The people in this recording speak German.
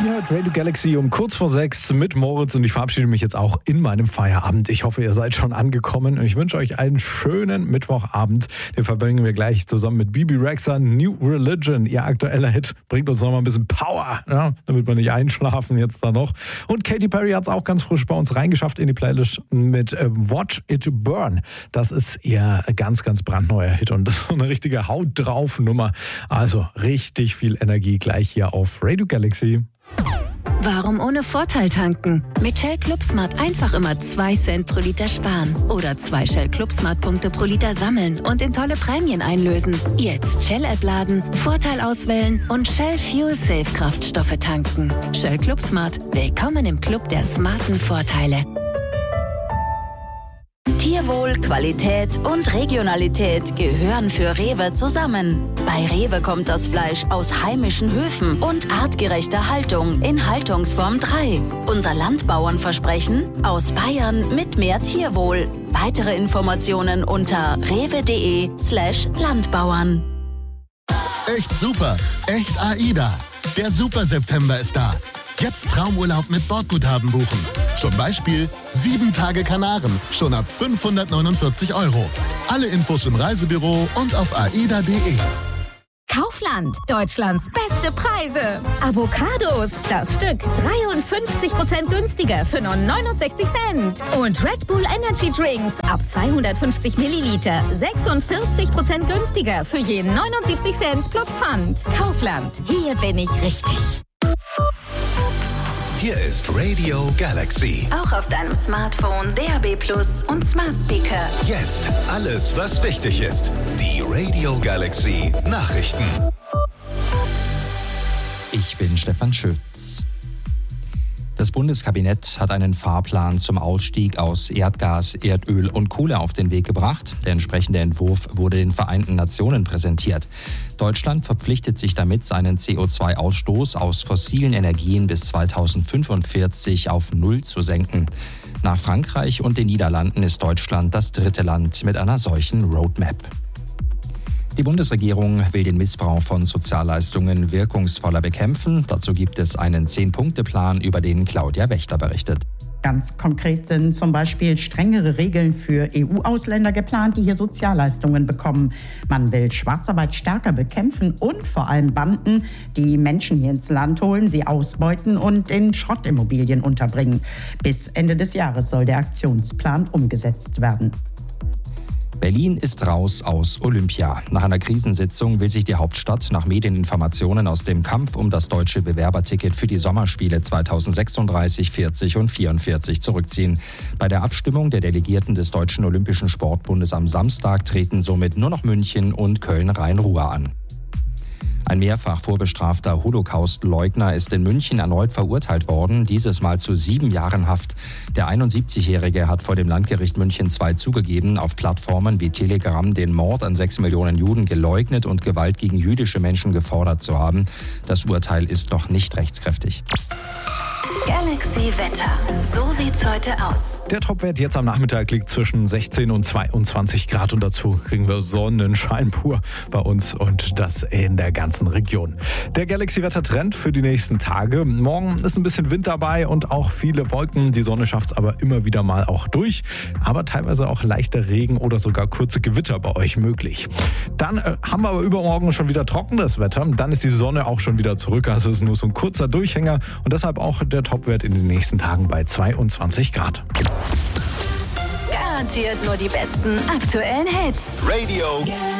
Ihr hört Radio Galaxy um kurz vor 6 mit Moritz und ich verabschiede mich jetzt auch in meinem Feierabend. Ich hoffe, ihr seid schon angekommen und ich wünsche euch einen schönen Mittwochabend. Den verbringen wir gleich zusammen mit Bebe Rexha, New Religion. Ihr aktueller Hit bringt uns nochmal ein bisschen Power, ja, damit wir nicht einschlafen jetzt da noch. Und Katy Perry hat es auch ganz frisch bei uns reingeschafft in die Playlist mit Watch It Burn. Das ist ihr ganz, ganz brandneuer Hit und das ist eine richtige Haut-drauf-Nummer. Also richtig viel Energie gleich hier auf Radio Galaxy. Warum ohne Vorteil tanken? Mit Shell Club Smart einfach immer 2 Cent pro Liter sparen. Oder 2 Shell Club Smart Punkte pro Liter sammeln und in tolle Prämien einlösen. Jetzt Shell App laden, Vorteil auswählen und Shell Fuel Safe Kraftstoffe tanken. Shell Club Smart. Willkommen im Club der smarten Vorteile. Tierwohl, Qualität und Regionalität gehören für Rewe zusammen. Bei Rewe kommt das Fleisch aus heimischen Höfen und artgerechter Haltung in Haltungsform 3. Unser Landbauernversprechen: aus Bayern mit mehr Tierwohl. Weitere Informationen unter rewe.de/Landbauern. Echt super, echt AIDA. Der Super September ist da. Jetzt Traumurlaub mit Bordguthaben buchen. Zum Beispiel 7 Tage Kanaren, schon ab 549 €. Alle Infos im Reisebüro und auf aida.de. Kaufland, Deutschlands beste Preise. Avocados, das Stück 53% günstiger für nur 69 Cent. Und Red Bull Energy Drinks ab 250 Milliliter 46% günstiger für je 79 Cent plus Pfand. Kaufland, hier bin ich richtig. Hier ist Radio Galaxy. Auch auf deinem Smartphone, DAB+ und Smart Speaker. Jetzt alles, was wichtig ist. Die Radio Galaxy Nachrichten. Ich bin Stefan Schütz. Das Bundeskabinett hat einen Fahrplan zum Ausstieg aus Erdgas, Erdöl und Kohle auf den Weg gebracht. Der entsprechende Entwurf wurde den Vereinten Nationen präsentiert. Deutschland verpflichtet sich damit, seinen CO2-Ausstoß aus fossilen Energien bis 2045 auf 0 zu senken. Nach Frankreich und den Niederlanden ist Deutschland das 3. Land mit einer solchen Roadmap. Die Bundesregierung will den Missbrauch von Sozialleistungen wirkungsvoller bekämpfen. Dazu gibt es einen 10-Punkte-Plan, über den Claudia Wächter berichtet. Ganz konkret sind zum Beispiel strengere Regeln für EU-Ausländer geplant, die hier Sozialleistungen bekommen. Man will Schwarzarbeit stärker bekämpfen und vor allem Banden, die Menschen hier ins Land holen, sie ausbeuten und in Schrottimmobilien unterbringen. Bis Ende des Jahres soll der Aktionsplan umgesetzt werden. Berlin ist raus aus Olympia. Nach einer Krisensitzung will sich die Hauptstadt nach Medieninformationen aus dem Kampf um das deutsche Bewerberticket für die Sommerspiele 2036, 40 und 44 zurückziehen. Bei der Abstimmung der Delegierten des Deutschen Olympischen Sportbundes am Samstag treten somit nur noch München und Köln-Rhein-Ruhr an. Ein mehrfach vorbestrafter Holocaust-Leugner ist in München erneut verurteilt worden, dieses Mal zu 7 Jahren Haft. Der 71-Jährige hat vor dem Landgericht München II zugegeben, auf Plattformen wie Telegram den Mord an 6 Millionen Juden geleugnet und Gewalt gegen jüdische Menschen gefordert zu haben. Das Urteil ist noch nicht rechtskräftig. Galaxy Wetter. So sieht's heute aus. Der Topwert jetzt am Nachmittag liegt zwischen 16 und 22 Grad und dazu kriegen wir Sonnenschein pur bei uns und das in der ganzen Region. Der Galaxy-Wetter-Trend für die nächsten Tage. Morgen ist ein bisschen Wind dabei und auch viele Wolken. Die Sonne schafft es aber immer wieder mal auch durch. Aber teilweise auch leichter Regen oder sogar kurze Gewitter bei euch möglich. Dann haben wir aber übermorgen schon wieder trockenes Wetter. Dann ist die Sonne auch schon wieder zurück. Also ist nur so ein kurzer Durchhänger und deshalb auch der Topwert in den nächsten Tagen bei 22 Grad. Garantiert nur die besten aktuellen Hits. Radio